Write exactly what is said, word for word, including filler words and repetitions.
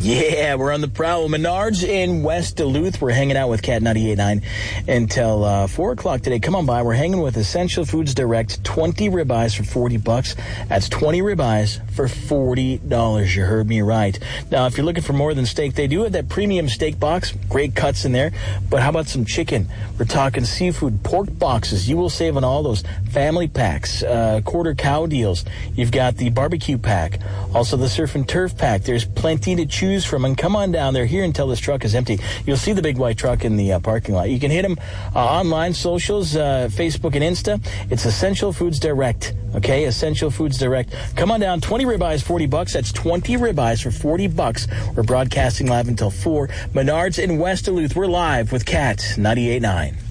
Yeah, we're on the prowl. Menards in West Duluth. We're hanging out with Cat ninety-eight point nine until uh, four o'clock today. Come on by. We're hanging with Essential Foods Direct. twenty ribeyes for forty bucks. That's twenty ribeyes for forty dollars. You heard me right. Now, if you're looking for more than steak, they do have that premium steak box. Great cuts in there. But how about some chicken? We're talking seafood, pork boxes. You will save on all those family packs, uh, quarter cow deals. You've got the barbecue pack. Also the surf and turf pack. There's plenty to choose from, and come on down there here until this truck is empty. You'll see the big white truck in the uh, parking lot. You can hit them uh, online, socials, uh, Facebook and Insta. It's Essential Foods Direct. Okay, Essential Foods Direct. Come on down. twenty ribeyes, forty bucks. That's twenty ribeyes for forty bucks. We're broadcasting live until four. Menards in West Duluth. We're live with Cat ninety-eight point nine.